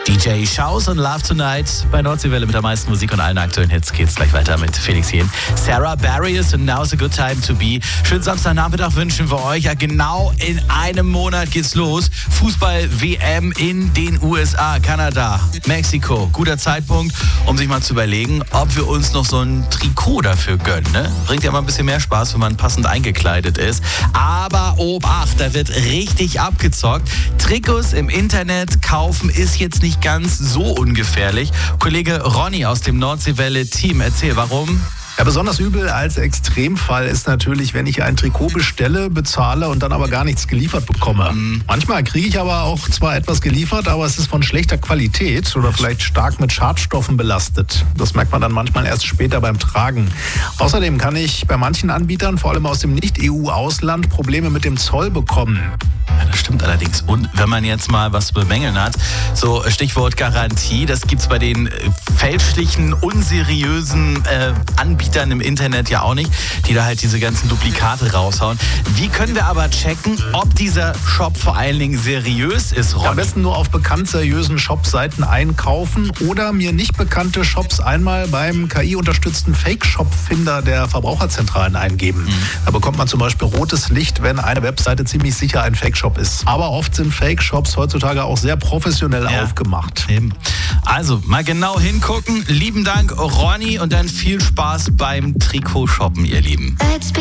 DJ Schaus und Love Tonight bei Nordseewelle mit der meisten Musik und allen aktuellen Hits geht's gleich weiter mit Felix Jähn. Sarah Barrios und Now's a Good Time to Be. Schönen Samstagnachmittag wünschen wir euch. Ja, genau in einem Monat geht's los. Fußball-WM in den USA, Kanada, Mexiko. Guter Zeitpunkt, um sich mal zu überlegen, ob wir uns noch so ein Trikot dafür gönnen. Ne? Bringt ja mal ein bisschen mehr Spaß, wenn man passend eingekleidet ist. Aber Obacht, da wird richtig abgezockt. Trikots im Internet kaufen ist jetzt nicht ganz so ungefährlich. Kollege Ronny aus dem Nordseewelle-Team, erzähl, warum? Ja, besonders übel als Extremfall ist natürlich, wenn ich ein Trikot bestelle, bezahle und dann aber gar nichts geliefert bekomme. Manchmal kriege ich aber auch zwar etwas geliefert, aber es ist von schlechter Qualität oder vielleicht stark mit Schadstoffen belastet. Das merkt man dann manchmal erst später beim Tragen. Außerdem kann ich bei manchen Anbietern, vor allem aus dem Nicht-EU-Ausland, Probleme mit dem Zoll bekommen. Ja, das stimmt allerdings. Und wenn man jetzt mal was bemängeln hat, so Stichwort Garantie, das gibt's bei den fälschlichen, unseriösen Anbietern im Internet ja auch nicht, die da halt diese ganzen Duplikate raushauen. Wie können wir aber checken, ob dieser Shop vor allen Dingen seriös ist, Ronny? Am besten nur auf bekannt seriösen Shop-Seiten einkaufen oder mir nicht bekannte Shops einmal beim KI-unterstützten Fake-Shop-Finder der Verbraucherzentralen eingeben. Da bekommt man zum Beispiel rotes Licht, wenn eine Webseite ziemlich sicher ein Fake-Shop ist. Aber oft sind Fake-Shops heutzutage auch sehr professionell aufgemacht. Eben. Also mal genau hingucken. Lieben Dank, Ronny, und dann viel Spaß beim Trikot-Shoppen, ihr Lieben.